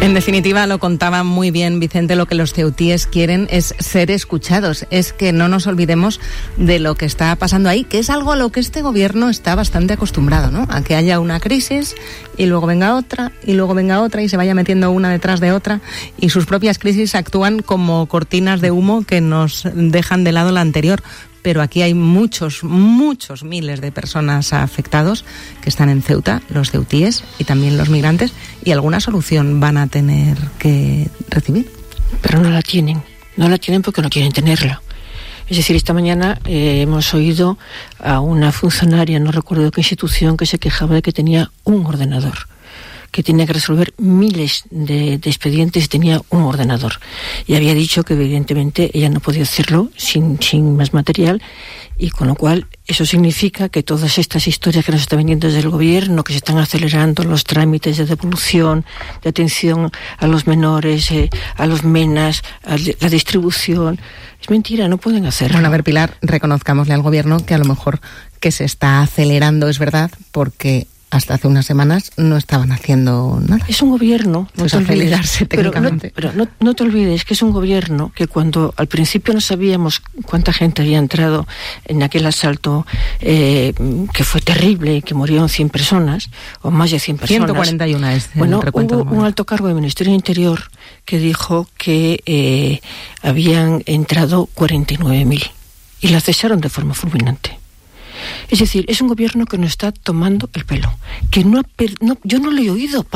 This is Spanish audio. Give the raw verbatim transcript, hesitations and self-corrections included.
En definitiva, lo contaba muy bien Vicente, lo que los ceutíes quieren es ser escuchados, es que no nos olvidemos de lo que está pasando ahí, que es algo a lo que este gobierno está bastante acostumbrado, ¿no? A que haya una crisis y luego venga otra y luego venga otra y se vaya metiendo una detrás de otra, y sus propias crisis actúan como cortinas de humo que nos dejan de lado la anterior. Pero aquí hay muchos, muchos miles de personas afectados que están en Ceuta, los ceutíes y también los migrantes, y alguna solución van a tener que recibir. Pero no la tienen, no la tienen porque no quieren tenerla. Es decir, esta mañana eh, hemos oído a una funcionaria, no recuerdo qué institución, que se quejaba de que tenía un ordenador, que tenía que resolver miles de, de expedientes, tenía un ordenador. Y había dicho que evidentemente ella no podía hacerlo sin, sin más material, y con lo cual eso significa que todas estas historias que nos están vendiendo desde el gobierno, que se están acelerando los trámites de devolución, de atención a los menores, eh, a los menas, a la distribución, es mentira, no pueden hacerlo. Bueno, a ver, Pilar, reconozcámosle al gobierno que a lo mejor que se está acelerando, es verdad, porque hasta hace unas semanas no estaban haciendo nada. Es un gobierno, no pues te olvides, pero, no, pero no, no te olvides que es un gobierno que cuando al principio no sabíamos cuánta gente había entrado en aquel asalto eh, que fue terrible, que murieron cien personas, o más de cien personas. ciento cuarenta y uno es el Bueno, recuento. Hubo un alto cargo del Ministerio del Interior que dijo que eh, habían entrado cuarenta y nueve mil y la cesaron de forma fulminante. Es decir, es un gobierno que nos está tomando el pelo, que no, ha per- no yo no le he oído